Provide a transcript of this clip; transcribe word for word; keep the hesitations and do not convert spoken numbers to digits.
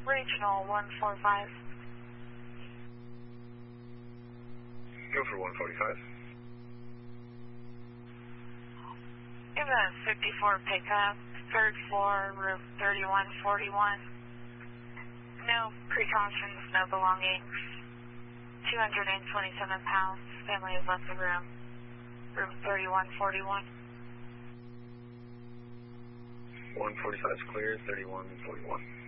Regional one four five. Go for one forty-five. We have a fifty-four pickup, third floor, room thirty-one forty-one. No precautions, no belongings. two hundred twenty-seven pounds. Family has left the room. Room thirty-one forty-one. one forty-five is clear, thirty-one forty-one.